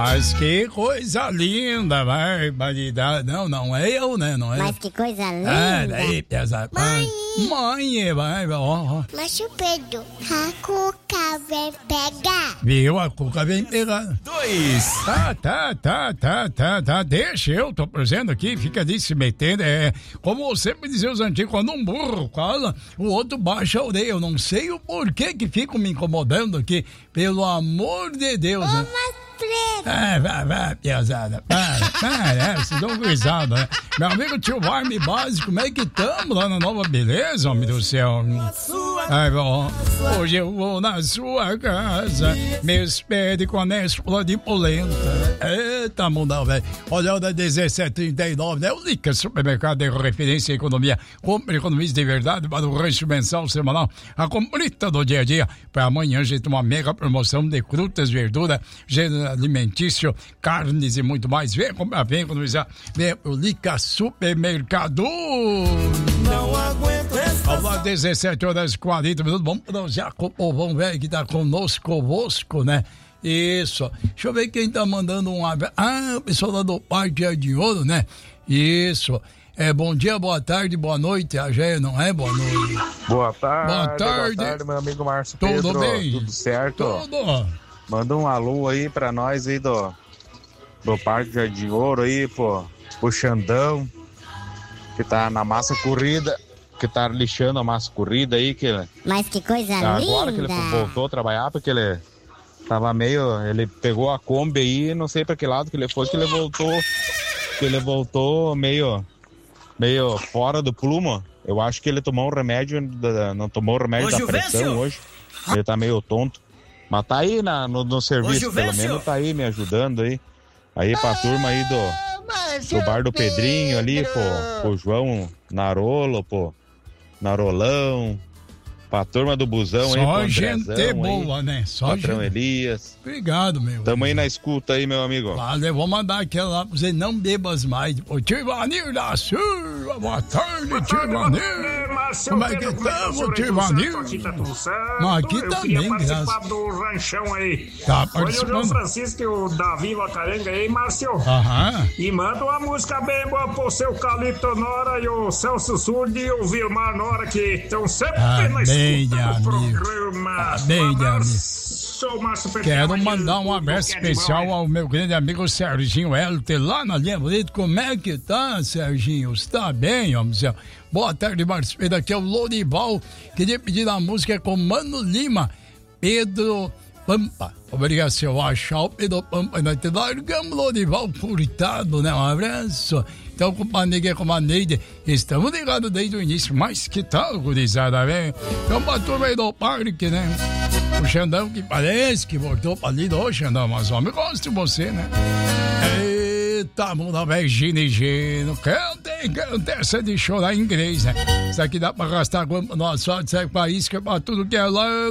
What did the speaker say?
Mas que coisa linda, barbaridade. Não é eu, né? Não é. Mas que coisa linda. Daí, pesado. Mãe, vai, ó. Mas o Pedro, a Cuca vem pegar. Viu? A Cuca vem pegar. 2. Tá. Deixa eu, tô presendo aqui, fica ali se metendo. Como sempre diziam os antigos, quando um burro fala, o outro baixa a orelha. Eu não sei o porquê que ficam me incomodando aqui. Pelo amor de Deus, né? Vai, piazada. Para, vocês dão risada, né? Meu amigo tio Varme Básico, como é que estamos lá na Nova Beleza, homem do céu? Bom, hoje eu vou na sua casa, me espere com a Nespula de polenta. Eita, mundão, velho. Olha, hora 17h39, né? O Lica Supermercado de referência à economia. Compre economias de verdade para o rancho mensal semanal. A completa do dia a dia. Para amanhã a gente tem uma mega promoção de frutas, verduras, gênero alimentício, carnes e muito mais. Vem comprar, vem economizar. Vem o Lica Supermercado. Não aguento essa. Às 17h40. Vamos pronunciar com o povão velho que tá conosco, né? Isso. Deixa eu ver quem tá mandando um abraço. O pessoal lá do Parque de Ouro, né? Isso. Bom dia, boa tarde, boa noite, Agé, não é? Boa noite. Boa tarde. Boa tarde, meu amigo Márcio Pedro. Tudo bem? Tudo certo? Tudo. Manda um alô aí pra nós aí do Parque Jardim Ouro aí, pô. O Xandão, que tá na massa corrida, que tá lixando a massa corrida aí, Mas que coisa linda. Agora que ele voltou a trabalhar, porque ele tava ele pegou a Kombi aí, não sei pra que lado que ele foi, que ele voltou meio fora do plumo. Eu acho que ele tomou um remédio, não tomou o remédio da pressão hoje. Ele tá meio tonto. Mas tá aí no serviço, pelo menos tá aí me ajudando aí. Aí pra turma aí do bar do Pedrinho ali, pô. O João Narolo, pô. Narolão. Pra turma do busão só aí, só gente boa, aí, né? Só patrão gente. Elias. Obrigado, meu. Tamo aí na escuta aí, meu amigo. Valeu, vou mandar aquela lá pra você, não bebas mais. Ô, tio Ivanir da Silva, boa tarde, tio Ivanir. Como é que estamos, tio Ivanir? Mas aqui também, graças. Participar do ranchão aí. Tá Olha participando. o João Francisco e o Davi Locarenga aí, Márcio. Aham. E manda uma música bem boa pro seu Calito Nora e o Celso Surdi e o Vilmar Nora, que estão sempre na escuta do programa. Quero mandar um abraço especial ao meu grande amigo Serginho Helter, lá na linha bonita. Como é que tá, Serginho? Está bem, homem? Boa tarde, Marcos. Aqui é o Lorival. Queria pedir a música com Mano Lima, Pedro Pampa. Obrigado, seu achar o Pedro Pampa. Nós te largamos, Lorival, furtado, né? Um abraço. Então, com a Negue, com a Neide, estamos ligados desde o início. Mas que tal, gurizada, velho? Então, pra turma aí do parque, né? O Xandão que parece que voltou pra ali. Ô, Xandão, mas homem, gosto de você, né? Eita, mundo velho, Gino. Canta essa de chorar em inglês, né? Isso aqui dá pra gastar no asfalto, serve pra isso, que é pra tudo que é lá.